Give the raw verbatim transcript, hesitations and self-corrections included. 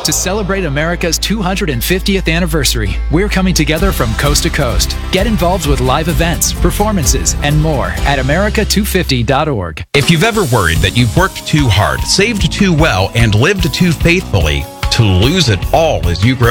To celebrate America's two hundred fiftieth anniversary, we're coming together from coast to coast. Get involved with live events, performances, and more at America two fifty dot org. If you've ever worried that you've worked too hard, saved too well, and lived too faithfully, to lose it all as you grow